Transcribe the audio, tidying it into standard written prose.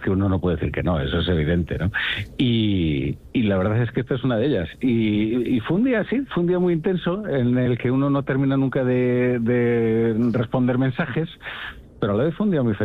que uno no puede decir que no, eso es evidente, ¿no? Y la verdad es que esta es una de ellas. Y fue un día así, fue un día muy intenso, en el que uno no termina nunca de responder mensajes, pero a la vez fue un día muy feliz.